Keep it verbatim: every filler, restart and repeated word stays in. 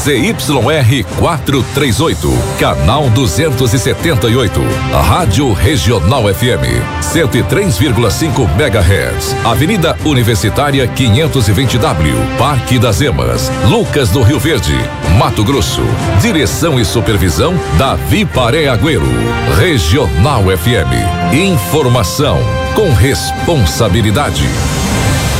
Z Y R quatrocentos e trinta e oito, canal duzentos e setenta e oito, Rádio Regional F M, cento e três vírgula cinco megahertz, Avenida Universitária quinhentos e vinte W, Parque das Emas, Lucas do Rio Verde, Mato Grosso. Direção e supervisão Davi Paré Agüero. Regional F M. Informação com responsabilidade.